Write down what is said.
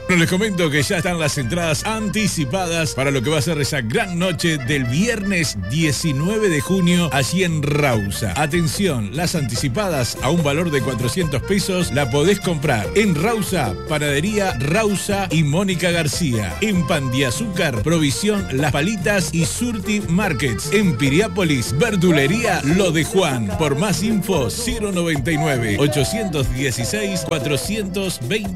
Bueno, les comento que ya están las entradas anticipadas para lo que va a ser esa gran noche del viernes 19 de junio allí en Rausa. Atención, las anticipadas a un valor de 400 pesos la podés comprar en Rausa, Panadería Rausa y Mónica García. En Pan de Azúcar, Provisión Las Palitas y Surti Markets. En Piriápolis, Verdulería Lo de Juan. Por más info, 099 816 420.